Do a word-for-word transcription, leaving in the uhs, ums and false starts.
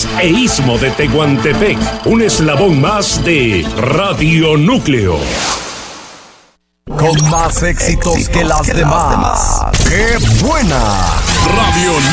Lajas e Istmo de Tehuantepec, un eslabón más de Radio Núcleo. Con más éxitos, éxitos que las que demás. demás. ¡Qué buena! Radio